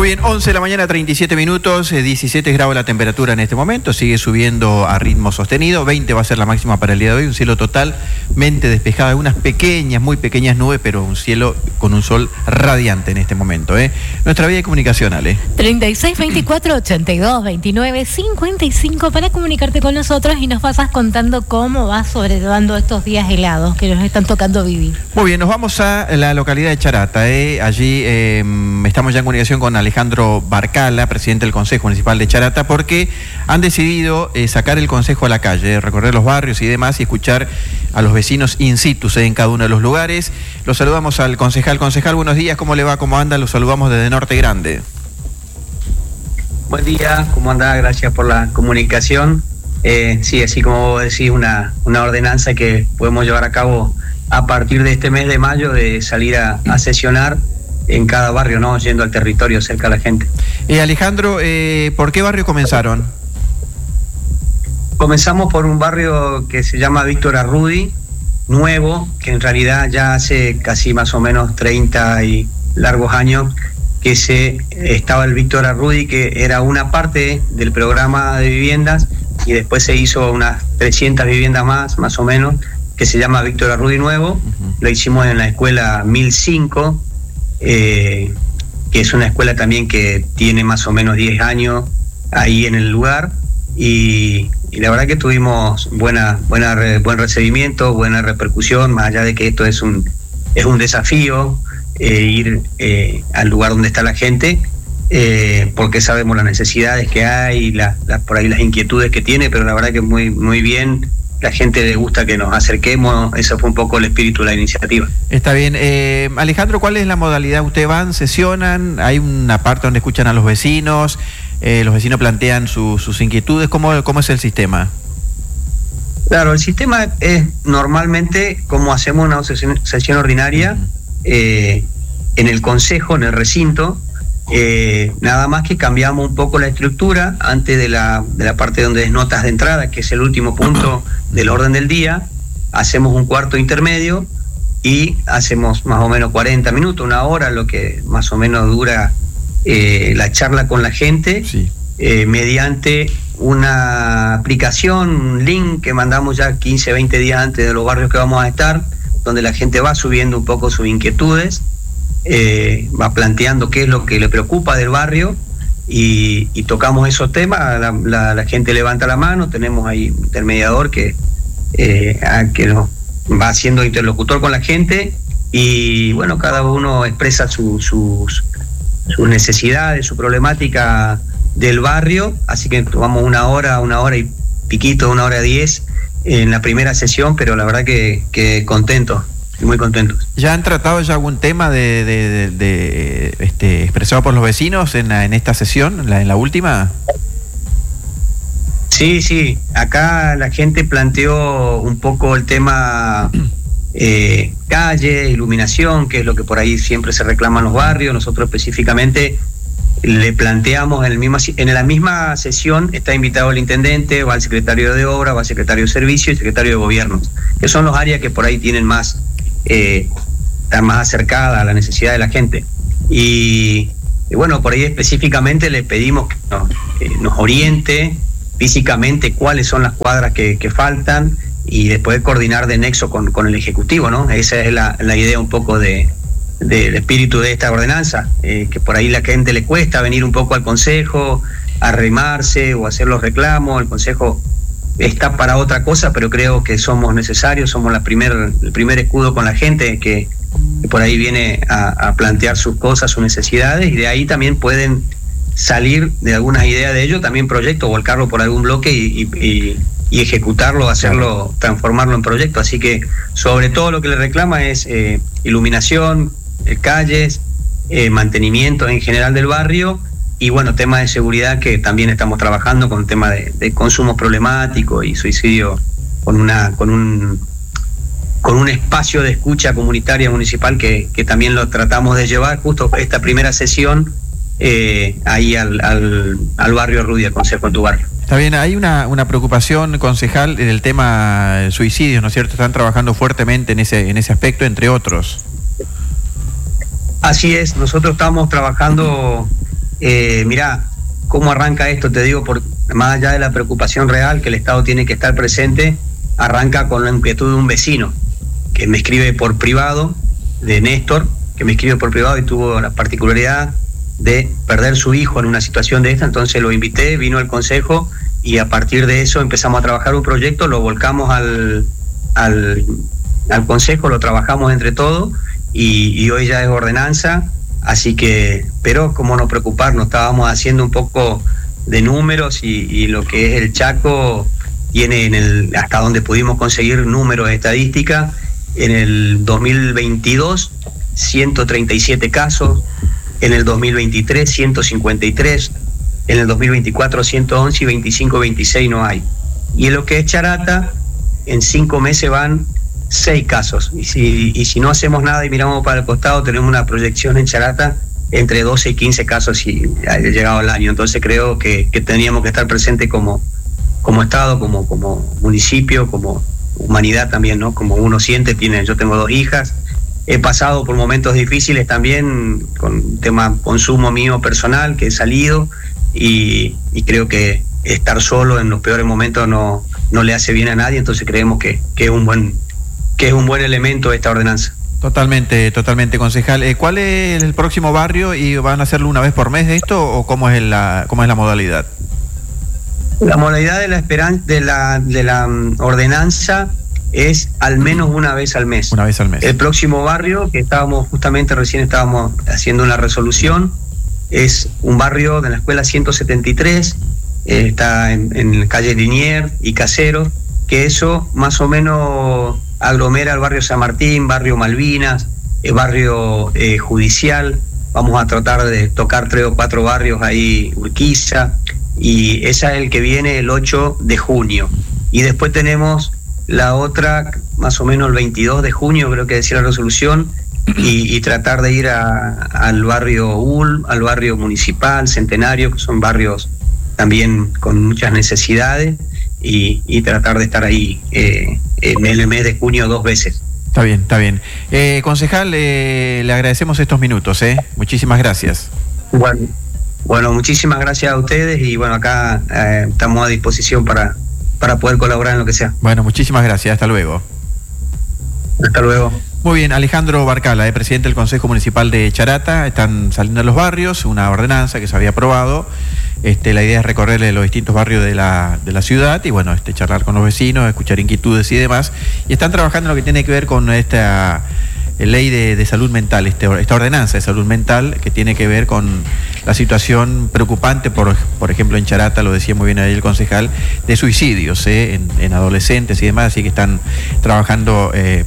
Muy bien, 11 de la mañana, 37 minutos, 17 grados la temperatura en este momento, sigue subiendo a ritmo sostenido, 20 va a ser la máxima para el día de hoy, un cielo totalmente despejado, unas pequeñas, muy pequeñas nubes, pero un cielo con un sol radiante en este momento. Nuestra vía de comunicación, Ale. 36 24 82 29 55 para comunicarte con nosotros y nos pasas contando cómo vas sobrellevando estos días helados que nos están tocando vivir. Muy bien, nos vamos a la localidad de Charata. Allí estamos ya en comunicación con Alejandro Barcala, presidente del Consejo Municipal de Charata, porque han decidido sacar el Consejo a la calle, recorrer los barrios y demás y escuchar a los vecinos in situ en cada uno de los lugares. Los saludamos al concejal. Concejal, buenos días, ¿cómo le va? ¿Cómo anda? Los saludamos desde Norte Grande. Buen día, ¿cómo anda? Gracias por la comunicación. Sí, así como vos decís, una ordenanza que podemos llevar a cabo a partir de este mes de mayo, de salir a sesionar en cada barrio, ¿no? Yendo al territorio cerca a la gente. Alejandro, ¿por qué barrio comenzaron? Comenzamos por un barrio que se llama Víctor Arrudi, nuevo, que en realidad ya hace casi más o menos 30 y largos años que estaba el Víctor Arrudi, que era una parte del programa de viviendas, y después se hizo unas 300 viviendas más o menos, que se llama Víctor Arrudi Nuevo. Lo hicimos en la escuela 1005, que es una escuela también que tiene más o menos 10 años ahí en el lugar, y la verdad que tuvimos buen recibimiento, buena repercusión, más allá de que esto es un desafío, ir al lugar donde está la gente, porque sabemos las necesidades que hay, por ahí las inquietudes que tiene, pero la verdad que muy bien. La gente le gusta que nos acerquemos, eso fue un poco el espíritu de la iniciativa. Está bien. Alejandro, ¿cuál es la modalidad? ¿Ustedes van, sesionan? ¿Hay una parte donde escuchan a los vecinos plantean sus inquietudes? ¿Cómo es el sistema? Claro, el sistema es normalmente como hacemos una sesión ordinaria en el consejo, en el recinto. Nada más que cambiamos un poco la estructura antes de la parte donde es notas de entrada, que es el último punto del orden del día. Hacemos un cuarto intermedio y hacemos más o menos 40 minutos, una hora, lo que más o menos dura la charla con la gente, sí. Mediante una aplicación, un link que mandamos ya 15, 20 días antes de los barrios que vamos a estar, donde la gente va subiendo un poco sus inquietudes, va planteando qué es lo que le preocupa del barrio, y tocamos esos temas. La gente levanta la mano, tenemos ahí un intermediador que nos va siendo interlocutor con la gente, y bueno, cada uno expresa sus necesidades, su problemática del barrio, así que tomamos una hora y piquito, 1 hora 10 en la primera sesión, pero la verdad que contentos. Muy contentos. ¿Ya han tratado algún tema expresado por los vecinos en esta sesión, en la última? Sí. Acá la gente planteó un poco el tema calle, iluminación, que es lo que por ahí siempre se reclama en los barrios. Nosotros específicamente le planteamos en la misma sesión está invitado el intendente, va el secretario de obra, va el secretario de servicio y el secretario de gobierno, que son los áreas que por ahí tienen están más acercadas a la necesidad de la gente, y bueno, por ahí específicamente le pedimos que nos oriente físicamente cuáles son las cuadras que faltan, y después coordinar de nexo con el ejecutivo, ¿no? Esa es la idea un poco del espíritu de esta ordenanza, que por ahí la gente le cuesta venir un poco al consejo, a arrimarse o hacer los reclamos. El consejo está para otra cosa, pero creo que somos necesarios, somos el primer escudo con la gente que por ahí viene a plantear sus cosas, sus necesidades, y de ahí también pueden salir de algunas ideas de ellos, también proyectos, volcarlo por algún bloque y ejecutarlo, hacerlo, transformarlo en proyecto. Así que sobre todo lo que le reclama es iluminación, calles, mantenimiento en general del barrio, y bueno, tema de seguridad, que también estamos trabajando con tema de consumo problemático y suicidio, con un espacio de escucha comunitaria municipal que también lo tratamos de llevar justo esta primera sesión ahí al barrio Arrudi, al Consejo en tu barrio. Está bien, hay una preocupación, concejal, en el tema suicidios, ¿no es cierto? Están trabajando fuertemente en ese aspecto, entre otros. Así es, nosotros estamos trabajando mirá, ¿cómo arranca esto? Te digo, más allá de la preocupación real que el Estado tiene que estar presente, arranca con la inquietud de un vecino que me escribe por privado, de Néstor, que me escribe por privado y tuvo la particularidad de perder su hijo en una situación de esta. Entonces lo invité, vino al consejo y a partir de eso empezamos a trabajar un proyecto, lo volcamos al consejo, lo trabajamos entre todos y hoy ya es ordenanza. Así que, pero cómo no preocuparnos, estábamos haciendo un poco de números y lo que es el Chaco tiene hasta donde pudimos conseguir números estadísticas, en el 2022 137 casos, en el 2023 153, en el 2024 111 y 25-26 no hay. Y en lo que es Charata, en 5 meses van 6 casos, y si no hacemos nada y miramos para el costado, tenemos una proyección en Charata entre 12 y 15 casos si ha llegado el año. Entonces creo que teníamos que estar presentes como Estado, como municipio, como humanidad también, ¿no? Como uno siente, yo tengo 2 hijas, he pasado por momentos difíciles también con tema consumo mío personal, que he salido y creo que estar solo en los peores momentos no le hace bien a nadie. Entonces creemos que es un buen elemento esta ordenanza. Totalmente, concejal. ¿Cuál es el próximo barrio y van a hacerlo una vez por mes de esto o cómo es la modalidad? La modalidad de la ordenanza es al menos una vez al mes. Una vez al mes. El próximo barrio, que recién estábamos haciendo una resolución, es un barrio de la escuela 173, está en calle Liniers y Caseros, que eso más o menos aglomera el barrio San Martín, barrio Malvinas, el barrio Judicial. Vamos a tratar de tocar 3 o 4 barrios ahí, Urquiza, y esa es el que viene el 8 de junio. Y después tenemos la otra, más o menos el 22 de junio, creo que decía la resolución, y tratar de ir al barrio UL, al barrio Municipal, Centenario, que son barrios también con muchas necesidades, y tratar de estar ahí en el mes de junio 2 veces. Está bien. Concejal, le agradecemos estos minutos, muchísimas gracias. Bueno, muchísimas gracias a ustedes y bueno, acá estamos a disposición para poder colaborar en lo que sea. Bueno, muchísimas gracias, hasta luego. Hasta luego. Muy bien, Alejandro Barcala, presidente del Consejo Municipal de Charata. Están saliendo los barrios, una ordenanza que se había aprobado. La idea es recorrer los distintos barrios de la ciudad y bueno, charlar con los vecinos, escuchar inquietudes y demás. Y están trabajando en lo que tiene que ver con esta ley de salud mental, esta ordenanza de salud mental que tiene que ver con la situación preocupante, por ejemplo en Charata, lo decía muy bien ahí el concejal, de suicidios en adolescentes y demás, así que están trabajando